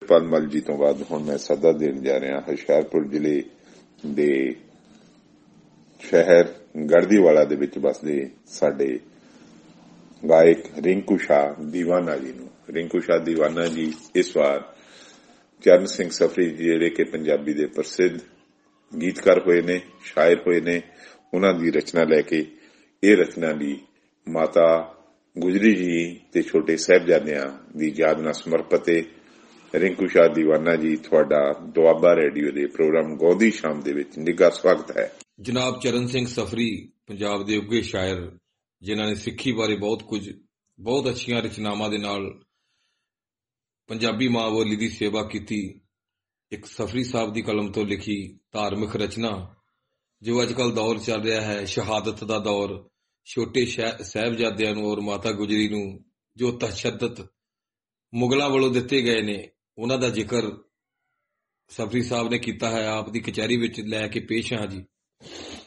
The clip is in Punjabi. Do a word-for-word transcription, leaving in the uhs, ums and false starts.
ਅੰਮ੍ਰਿਤਪਾਲ ਮੱਲ ਜੀ ਤੋਂ ਬਾਅਦ ਹੁਣ ਮੈਂ ਸੱਦਾ ਦੇਣ ਜਾ ਰਿਹਾ ਹੁਸ਼ਿਆਰਪੁਰ ਜ਼ਿਲ੍ਹੇ ਦੇ ਸ਼ਹਿਰ ਗੜ੍ਹਦੀਵਾਲਾ ਦੇ ਵਿੱਚ ਵੱਸਦੇ ਸਾਡੇ ਗਾਇਕ ਰਿੰਕੂ ਸ਼ਾਹ ਦੀਵਾਨਾ ਜੀ ਨੂੰ। ਰਿੰਕੂ ਸ਼ਾਹ ਦੀਵਾਨਾ ਜੀ ਇਸ ਵਾਰ ਚਰਨ ਸਿੰਘ ਸਫਰੀ ਜੀ ਜਿਹੜੇ ਕਿ ਪੰਜਾਬੀ ਦੇ ਪ੍ਰਸਿੱਧ ਗੀਤਕਾਰ ਹੋਏ ਨੇ, ਸ਼ਾਇਰ ਹੋਏ ਨੇ, ਉਹਨਾਂ ਦੀ ਰਚਨਾ ਲੈ ਕੇ ਇਹ ਰਚਨਾ ਦੀ ਮਾਤਾ ਗੁਜਰੀ ਜੀ ਤੇ ਛੋਟੇ ਸਾਹਿਬਜ਼ਾਦਿਆਂ ਦੀ ਯਾਦ ਨਾਲ ਸਮਰਪਿਤ ਹੈ। ਰਿੰਕੂ ਸ਼ਾਹ ਦੀਵਾਨਾ ਜੀ, ਤੁਹਾਡਾ ਦੁਆਬਾ ਰੇਡੀਓ ਦੇ ਪ੍ਰੋਗਰਾਮ ਗਾਉਂਦੀ ਸ਼ਾਮ ਦੇ ਵਿੱਚ ਨਿੱਘਾ ਸਵਾਗਤ ਹੈ। ਜਨਾਬ ਚਰਨ ਸਿੰਘ ਸਫਰੀ ਪੰਜਾਬ ਦੇ ਉੱਘੇ ਸ਼ਾਇਰ, ਜਿਨ੍ਹਾਂ ਨੇ ਸਿੱਖੀ ਬਾਰੇ ਬਹੁਤ ਕੁਝ ਬਹੁਤ ਅੱਛੀਆਂ ਰਚਨਾਵਾਂ ਦੇ ਨਾਲ ਪੰਜਾਬੀ ਮਾਂ ਬੋਲੀ ਦੀ ਸੇਵਾ ਕੀਤੀ। ਇੱਕ ਸਫਰੀ ਸਾਹਿਬ ਦੀ ਕਲਮ ਤੋਂ ਲਿਖੀ ਧਾਰਮਿਕ ਰਚਨਾ, ਜੋ ਅੱਜ ਕੱਲ੍ਹ ਦੌਰ ਚੱਲ ਰਿਹਾ ਹੈ ਸ਼ਹਾਦਤ ਦਾ ਦੌਰ, ਛੋਟੇ ਸਾਹਿਬਜ਼ਾਦਿਆਂ ਨੂੰ ਔਰ ਮਾਤਾ ਗੁਜਰੀ ਨੂੰ ਜੋ ਤਸ਼ੱਦਦ ਮੁਗਲਾਂ ਵੱਲੋਂ ਦਿੱਤੇ ਗਏ ਨੇ, ਉਹਨਾਂ ਦਾ ਜ਼ਿਕਰ ਸਫਰੀ ਸਾਹਿਬ ਨੇ ਕੀਤਾ ਹੈ। ਆਪ ਦੀ ਕਚਹਿਰੀ ਵਿੱਚ ਲੈ ਕੇ ਪੇਸ਼ ਹਾਂ ਜੀ।